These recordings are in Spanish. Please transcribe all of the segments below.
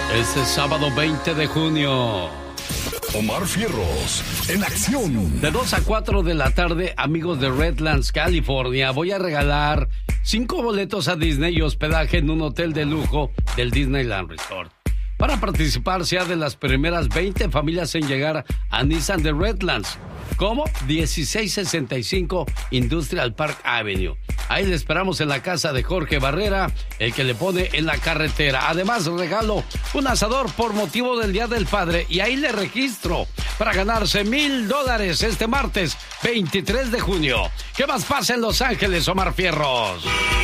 Este sábado 20 de junio. Omar Fierros, en acción. De 2 a 4 de la tarde, amigos de Redlands, California, voy a regalar 5 boletos a Disney y hospedaje en un hotel de lujo del Disneyland Resort. Para participar, sea de las primeras 20 familias en llegar a Nissan de Redlands, como 1665 Industrial Park Avenue. Ahí le esperamos en la casa de Jorge Barrera, el que le pone en la carretera. Además, regalo un asador por motivo del Día del Padre y ahí le registro para ganarse $1,000 este martes 23 de junio. ¿Qué más pasa en Los Ángeles, Omar Fierros?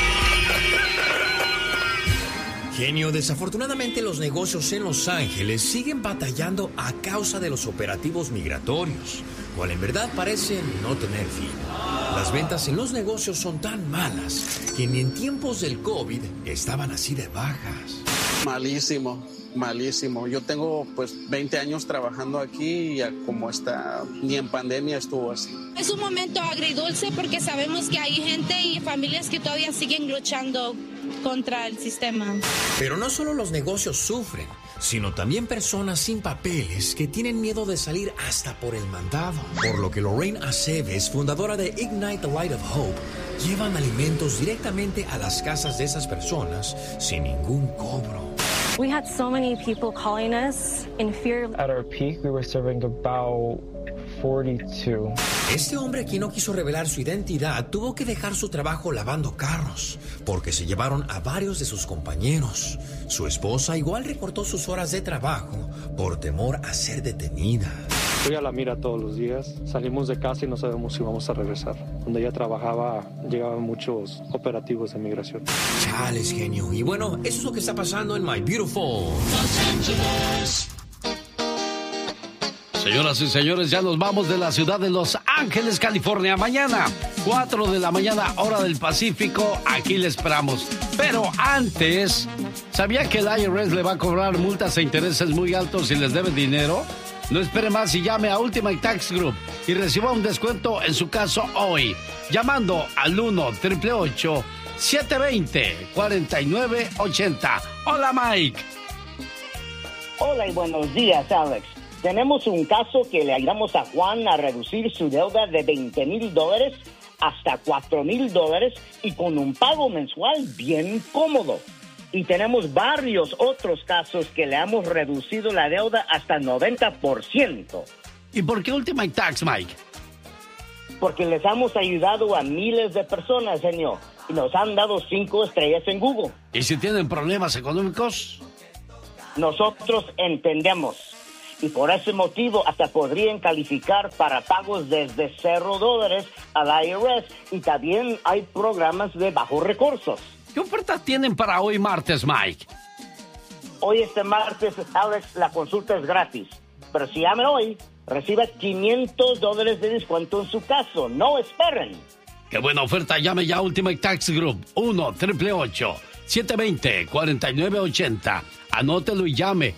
Genio, desafortunadamente los negocios en Los Ángeles siguen batallando a causa de los operativos migratorios, cual en verdad parecen no tener fin. Las ventas en los negocios son tan malas que ni en tiempos del COVID estaban así de bajas. Malísimo. Yo tengo 20 años trabajando aquí y como está, ni en pandemia estuvo así. Es un momento agridulce porque sabemos que hay gente y familias que todavía siguen luchando contra el sistema. Pero no solo los negocios sufren, sino también personas sin papeles que tienen miedo de salir hasta por el mandado. Por lo que Lorraine Aceves, fundadora de Ignite the Light of Hope, llevan alimentos directamente a las casas de esas personas sin ningún cobro. We had so many people calling us in fear. At our peak, we were serving about 42. Este hombre, quien no quiso revelar su identidad, tuvo que dejar su trabajo lavando carros porque se llevaron a varios de sus compañeros. Su esposa igual recortó sus horas de trabajo por temor a ser detenida. Voy a la mira todos los días. Salimos de casa y no sabemos si vamos a regresar. Donde ella trabajaba, llegaban muchos operativos de migración. Chales, genio. Y bueno, eso es lo que está pasando en My Beautiful Los Ángeles. Señoras y señores, ya nos vamos de la ciudad de Los Ángeles, California. Mañana, 4 de la mañana, hora del Pacífico, aquí le esperamos. Pero antes, ¿sabía que el IRS le va a cobrar multas e intereses muy altos si les debe dinero? No espere más y llame a Ultimate Tax Group y reciba un descuento en su caso hoy, llamando al 1-888-720-4980. Hola, Mike. Hola y buenos días, Alex. Tenemos un caso que le ayudamos a Juan a reducir su deuda de $20,000 hasta $4,000 y con un pago mensual bien cómodo. Y tenemos varios otros casos que le hemos reducido la deuda hasta 90%. ¿Y por qué Ultimate Tax, Mike? Porque les hemos ayudado a miles de personas, señor, y nos han dado 5 estrellas en Google. ¿Y si tienen problemas económicos? Nosotros entendemos. Y por ese motivo hasta podrían calificar para pagos desde $0 al IRS. Y también hay programas de bajos recursos. ¿Qué ofertas tienen para hoy martes, Mike? Hoy martes, Alex, la consulta es gratis. Pero si llame hoy, recibe $500 de descuento en su caso. No esperen. ¡Qué buena oferta! Llame ya a Ultimate Tax Group. 1-888-720-4980. Anótelo y llame.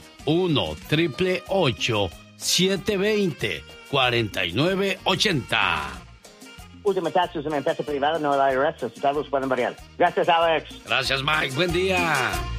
1-888-720-4980. Ultimate Tax es una empresa privada, no el IRS. Los estados pueden variar. Gracias, Alex. Gracias, Mike. Buen día.